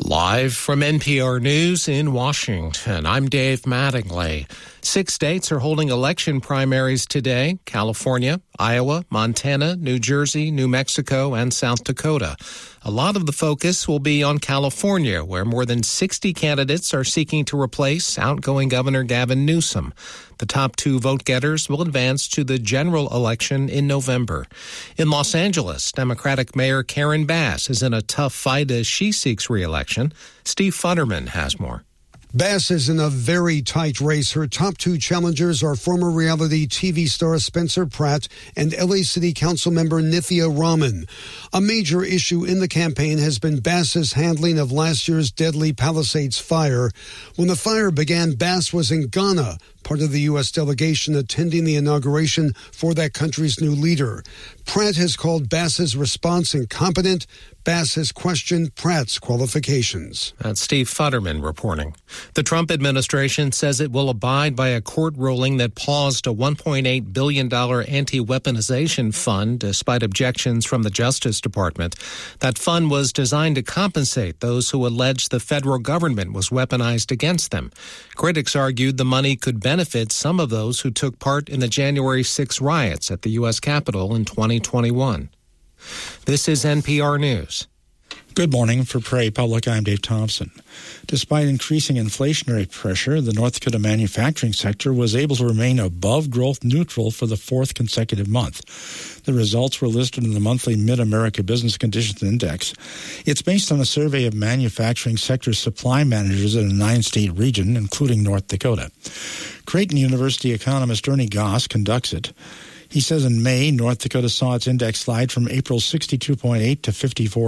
Live from NPR News in Washington, I'm Dave Mattingly. 6 states are holding election primaries today: California, Iowa, Montana, New Jersey, New Mexico, and South Dakota. A lot of the focus will be on California, where more than 60 candidates are seeking to replace outgoing Governor Gavin Newsom. The top two vote-getters will advance to the general election in November. In Los Angeles, Democratic Mayor Karen Bass is in a tough fight as she seeks re-election. Steve Futterman has more. Bass is in a very tight race. Her top two challengers are former reality TV star Spencer Pratt and LA City Council member Nithya Raman. A major issue in the campaign has been Bass's handling of last year's deadly Palisades fire. When the fire began, Bass was in Ghana, part of the U.S. delegation attending the inauguration for that country's new leader. Pratt has called Bass's response incompetent. Bass has questioned Pratt's qualifications. That's Steve Futterman reporting. The Trump administration says it will abide by a court ruling that paused a $1.8 billion anti-weaponization fund despite objections from the Justice Department. That fund was designed to compensate those who alleged the federal government was weaponized against them. Critics argued the money could benefit some of those who took part in the January 6 riots at the U.S. Capitol in 2021. This is NPR News. Good morning. For Prairie Public, I'm Dave Thompson. Despite increasing inflationary pressure, the North Dakota manufacturing sector was able to remain above growth neutral for the fourth consecutive month. The results were listed in the monthly Mid-America Business Conditions Index. It's based on a survey of manufacturing sector supply managers in a 9-state region, including North Dakota. Creighton University economist Ernie Goss conducts it. He says in May, North Dakota saw its index slide from April's 62.8 to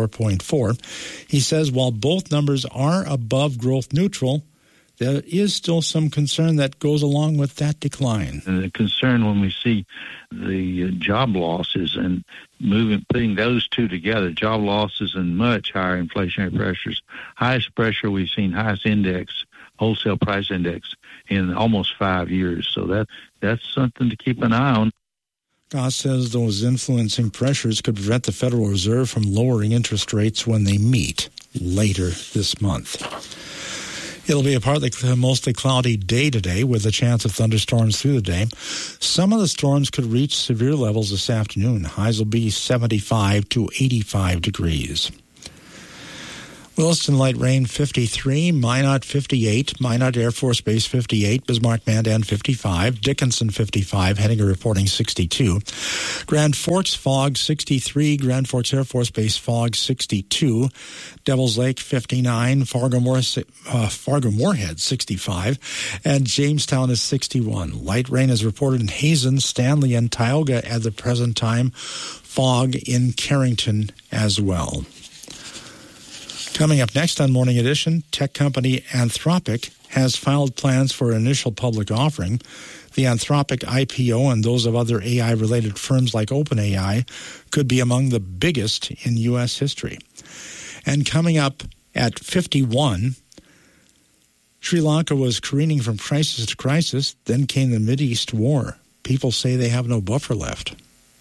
54.4. He says while both numbers are above growth neutral, there is still some concern that goes along with that decline. And the concern when we see the job losses and putting those two together, job losses and much higher inflationary pressures, highest pressure we've seen, highest index, wholesale price index in almost 5 years. So that's something to keep an eye on. Goss says those influencing pressures could prevent the Federal Reserve from lowering interest rates when they meet later this month. It'll be a mostly cloudy day today with a chance of thunderstorms through the day. Some of the storms could reach severe levels this afternoon. Highs will be 75 to 85 degrees. Williston light rain 53, Minot 58, Minot Air Force Base 58, Bismarck Mandan 55, Dickinson 55, Henniger reporting 62, Grand Forks fog 63, Grand Forks Air Force Base fog 62, Devils Lake 59, Fargo Moorhead 65, and Jamestown is 61. Light rain is reported in Hazen, Stanley, and Tioga at the present time. Fog in Carrington as well. Coming up next on Morning Edition, tech company Anthropic has filed plans for an initial public offering. The Anthropic IPO and those of other AI-related firms like OpenAI could be among the biggest in U.S. history. And coming up at 51, Sri Lanka was careening from crisis to crisis. Then came the Mideast war. People say they have no buffer left.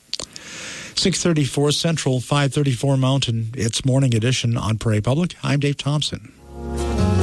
6:34 Central, 5:34 Mountain. It's Morning Edition on Prairie Public. I'm Dave Thompson.